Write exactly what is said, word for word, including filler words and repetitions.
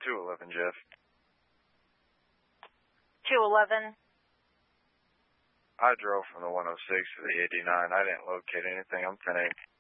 two eleven, Jeff. two eleven. I drove from the one oh six to the eighty-nine. I didn't locate anything. I'm ten eight.